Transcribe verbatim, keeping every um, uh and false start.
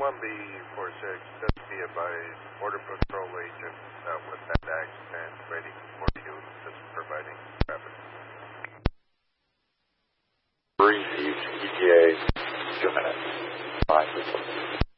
one B four six, just be advised, Border Patrol agent uh, with that accident waiting for you, just providing traffic. Three E T A, two minutes. Five people.